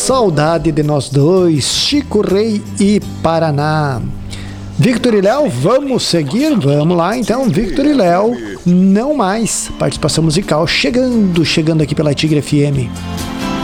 Saudade de Nós Dois, Chico Rei e Paraná. Victor e Léo, vamos seguir? Vamos lá então, Victor e Léo, Não Mais, participação musical chegando aqui pela Tigre FM.